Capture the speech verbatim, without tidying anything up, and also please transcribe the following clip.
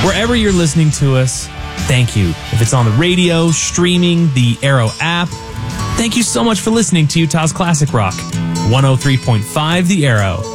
Wherever you're listening to us, thank you. If it's on the radio, streaming, the Arrow app, thank you so much for listening to Utah's Classic Rock. one oh three point five The Arrow.